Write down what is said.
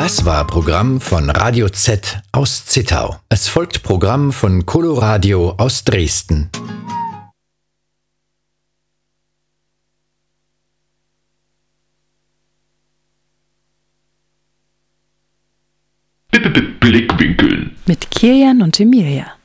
Das war Programm von Radio Z aus Zittau. Es folgt Programm von Coloradio aus Dresden. Blickwinkel mit Kirjan und Emilia.